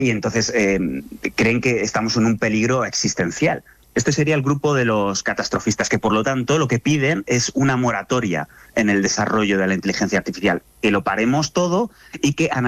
y entonces creen que estamos en un peligro existencial. Este sería el grupo de los catastrofistas, que por lo tanto lo que piden es una moratoria en el desarrollo de la inteligencia artificial, que lo paremos todo y que